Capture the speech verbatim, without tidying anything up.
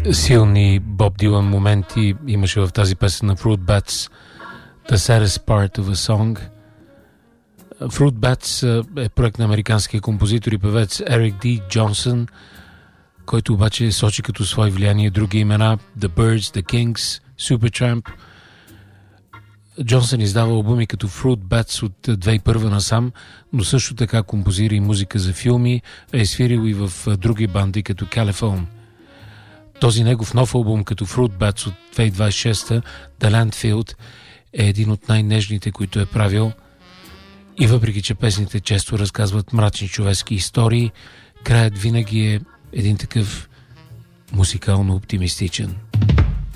Силни Боб Дилан моменти имаше в тази песен на Fruit Bats, The Saddest Part of a Song. Fruit Bats е проект на американския композитор и певец Ерик Ди Джонсън, който обаче сочи като свои влияние други имена: The Birds, The Kings, Supertramp. Джонсън издава албуми като Fruit Bats от две хиляди и първа насам, но също така композира и музика за филми, а е свирил и в други банди като Caliphone. Този негов нов албум като Fruit Bats от две хиляди двадесет и шеста, The Landfield, е един от най-нежните, които е правил. И въпреки че песните често разказват мрачни човешки истории, краят винаги е един такъв музикално оптимистичен.